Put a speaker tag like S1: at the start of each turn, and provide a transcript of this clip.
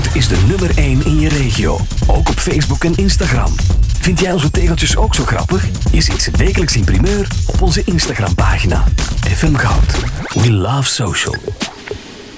S1: is de nummer 1 in je regio. Ook op Facebook en Instagram. Vind jij onze tegeltjes ook zo grappig? Je ziet ze wekelijks in primeur op onze Instagram-pagina. FM Goud. We love social.